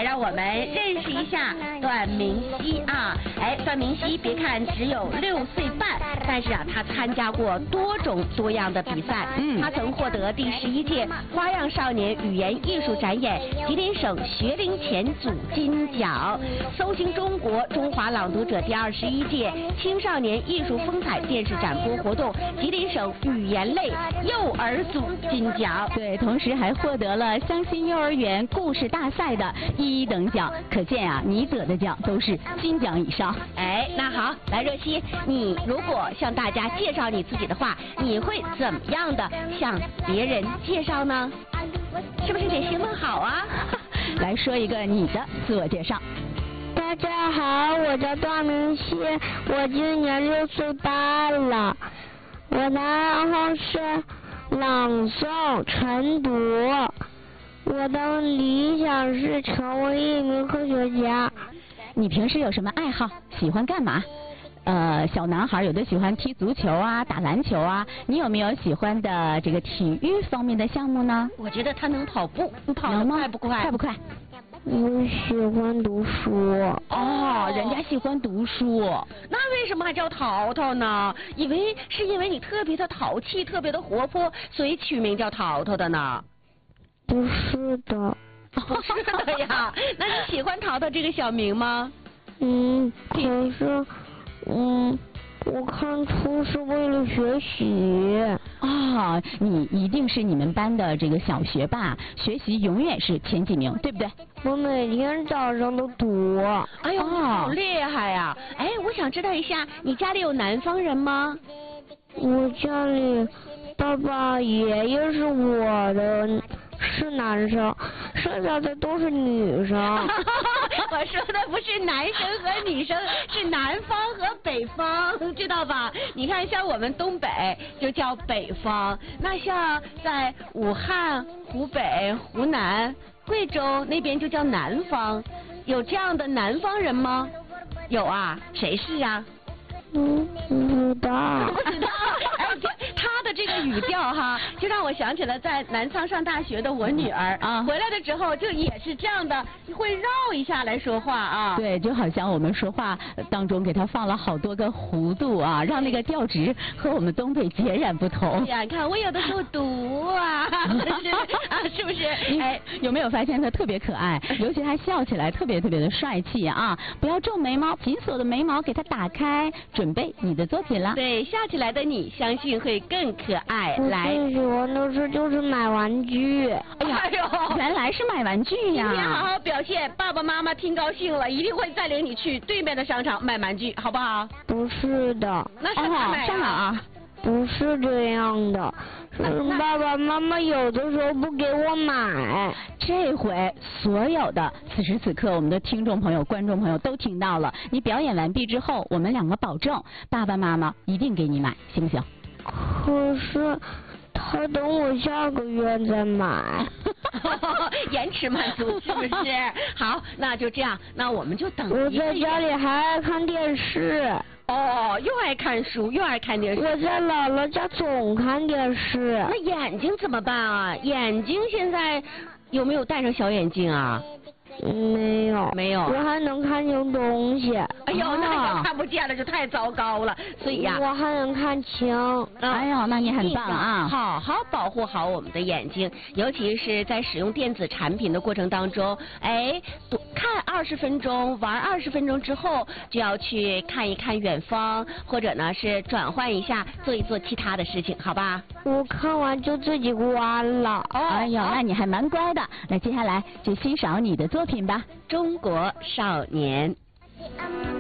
来让我们认识一下段明熙啊。哎，段明熙别看只有6岁半，但是啊，他参加过多种多样的比赛。他曾获得第11届花样少年语言艺术展演吉林省学龄前组金奖，搜星中国中华朗读者第21届青少年艺术风采电视展播活动吉林省语言类幼儿组金奖。 对，同时还获得了湘西幼儿园故事大赛的1等奖。可见啊，你得的奖都是金奖以上。 哎，那好，来若曦，你如果向大家介绍你自己的话，你会怎么样的向别人介绍呢？是不是得形容好啊？ 来说一个你的自我介绍。 大家好，我叫段明熙，我今年6岁半了。我的爱好是朗诵、晨读。我的理想是成为一名科学家。 你平时有什么爱好？喜欢干嘛？小男孩有的喜欢踢足球啊，打篮球啊。你有没有喜欢的这个体育方面的项目呢？ 我觉得他能跑步，你跑得快不快？ 快不快？ 我喜欢读书。 哦，人家喜欢读书，那为什么还叫淘淘呢？因为你特别的淘气，特别的活泼，所以取名叫淘淘的呢？ 不是的。 不是的呀。那你喜欢淘淘这个小名吗？ 可是，我看书是为了学习。 啊，你一定是你们班的这个小学霸，学习永远是前几名，对不对？ 我每天早上都读。 哎呦，好厉害呀！哎，我想知道一下，你家里有南方人吗？ 我家里爸爸爷爷是我的。是男生，剩下的都是女生。 我说的不是男生和女生，是南方和北方，知道吧？你看，像我们东北就叫北方，那像在武汉、湖北、湖南、贵州那边就叫南方。有这样的南方人吗？有啊，谁是啊？ 不知道。 不知道。哎，他的这个语调哈，就让我想起了在南昌上大学的我女儿啊，回来的时候就也是这样的，会绕一下来说话啊。 对，就好像我们说话当中给他放了好多个弧度啊，让那个调值和我们东北截然不同。 呀，看我有的时候读啊，是不是？ 哎，有没有发现他特别可爱？尤其他笑起来特别的帅气啊！不要皱眉毛，紧锁的眉毛给他打开，准备你的作品了。 对，笑起来的你相信会更可爱。来， 我最喜欢的事就是买玩具。 哎呦， 原来是买玩具呀！ 今天好好表现，爸爸妈妈听高兴了，一定会再领你去对面的商场买玩具，好不好？ 不是的。 那上哪买？ 上哪啊？ 不是这样的，是爸爸妈妈有的时候不给我买。 这回所有的此时此刻我们的听众朋友、观众朋友都听到了，你表演完毕之后，我们2个保证爸爸妈妈一定给你买，行不行？ 可是他等我下个月再买。 延迟满足是不是？好，那就这样，那我们就等。 我在家里还爱看电视。 哦，又爱看书，又爱看电视。 我在姥姥家总看电视。 那眼睛怎么办啊？眼睛现在有没有戴上小眼镜啊？ 没有， 没有。 我还能看清东西。 哎呦，那要看不见了就太糟糕了。所以呀， 我还能看清。 哎呦，那你很棒啊！ 好好保护好我们的眼睛，尤其是在使用电子产品的过程当中，哎，看20分钟，玩20分钟之后，就要去看一看远方，或者呢是转换一下，做一做其他的事情，好吧？ 我看完就自己关了。 哎呦，那你还蛮乖的。那接下来就欣赏你的作品吧， 《中国少年》。